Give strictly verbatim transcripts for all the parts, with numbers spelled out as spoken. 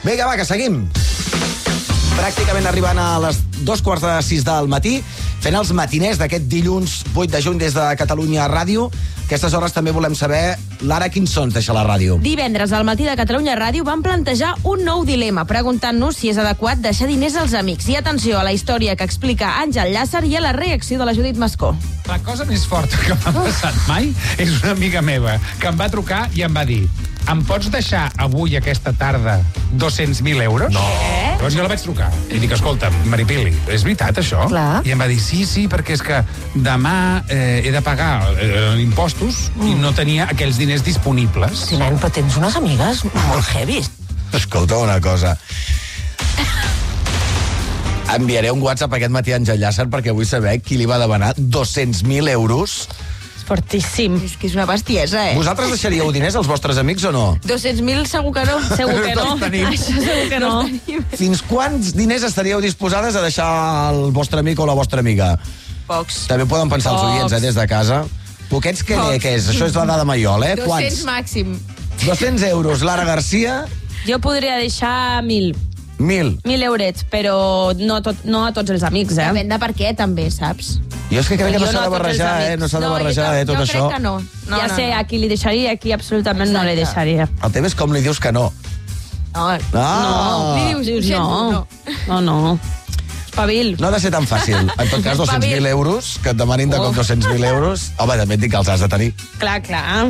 Vinga, va, que seguim. Pràcticament arribant a les dos quarts de sis del matí, fent els matiners d'aquest dilluns vuit de juny des de Catalunya Ràdio. Aquestes hores també volem saber, Lara, quins sons deixa la ràdio? Divendres al matí de Catalunya Ràdio van plantejar un nou dilema, preguntant-nos si és adequat deixar diners als amics. I atenció a la història que explica Àngel Llàcer i a la reacció de la Judit Mascó. La cosa més forta que m'ha passat mai és una amiga meva que em va trucar i em va dir: em pots deixar avui, aquesta tarda, dos-cents mil euros? No. Llavors jo la vaig trucar i dic: escolta'm, Maripili, és veritat això? Clar. I em va dir: sí, sí, perquè és que demà eh, he de pagar eh, impostos mm. i no tenia aquells diners disponibles. Sí, nen, però tens unes amigues molt heavies. Escolta una cosa. Enviaré un WhatsApp aquest matí a Àngel Llàcer perquè vull saber qui li va demanar dos-cents mil euros. Fortíssim. És que és una bestiesa, eh? Vosaltres deixaríeu diners als vostres amics o no? dos-cents mil segur que no. Segur que no. Tots tenim. Això segur que no. Fins quants diners estaríeu disposades a deixar al vostre amic o la vostra amiga? Pocs. També poden pensar els Pocs. oients, eh, des de casa. Poquets què, Pocs. què és? Això és la dada Maiol, eh? dos-cents Quants? màxim. dos-cents euros. Lara Garcia, Jo podria deixar mil. mil. Mil eurets, però no, tot, no a tots els amics, eh? Depèn de per què, també, saps? Jo és que crec que no Jo s'ha no de a tots els barrejar, eh? amics. No s'ha de No, barrejar, jo, eh, tot jo això. crec que no. no ja no, sé no. a qui li deixaria i a qui absolutament no li Exacte. deixaria. El tema és com li dius que no. No, Ah! no. Li dius, Dius ho sento, no. no. No, no. Espavil. No ha de ser tan fàcil. En tot cas, dos-cents mil euros, que et demanin de cop dos-cents mil euros. Home, també et dic que els has de tenir, Clar, clar.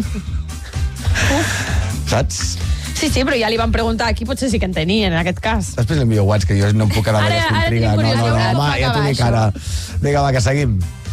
saps? Sí, sí, però ja li van preguntar, aquí potser sí que en tenien, en aquest cas. Després li envio WhatsApp, que jo no em puc quedar amb Ara- aquesta ara intriga. tinc No, no, no, curiositat. home, ja t'ho dic ara. Vinga, va, que seguim.